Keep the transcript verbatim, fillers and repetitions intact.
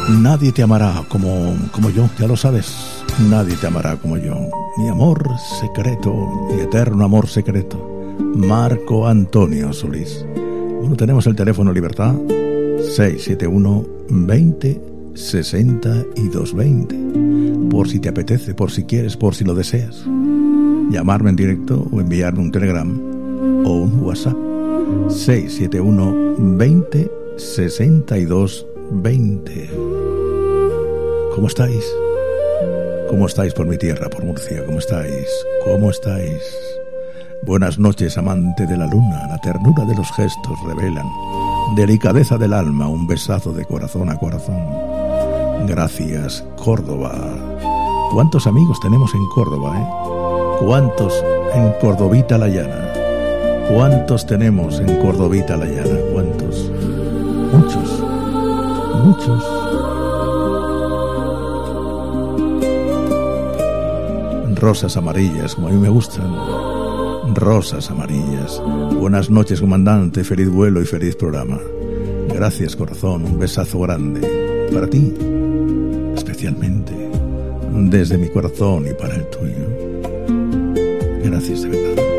Nadie te amará como, como yo, ya lo sabes. Nadie te amará como yo. Mi amor secreto, mi eterno amor secreto. Marco Antonio Solís. Bueno, tenemos el teléfono Libertad seis siete uno, veinte, sesenta y dos veinte. Por si te apetece, por si quieres, por si lo deseas. Llamarme en directo o enviarme un telegram o un WhatsApp. seis siete uno, veinte, sesenta y dos veinte. ¿Cómo estáis? ¿Cómo estáis por mi tierra, por Murcia? ¿Cómo estáis? ¿Cómo estáis? Buenas noches, amante de la luna. La ternura de los gestos revelan delicadeza del alma, un besazo de corazón a corazón. Gracias, Córdoba. ¿Cuántos amigos tenemos en Córdoba, eh? ¿Cuántos en Cordovita la Llana? ¿Cuántos tenemos en Cordovita la Llana? ¿Cuántos? Muchos. Muchos. Rosas amarillas, como a mí me gustan. Rosas amarillas. Buenas noches, comandante. Feliz vuelo y feliz programa. Gracias, corazón. Un besazo grande. Para ti, especialmente. Desde mi corazón y para el tuyo. Gracias de verdad.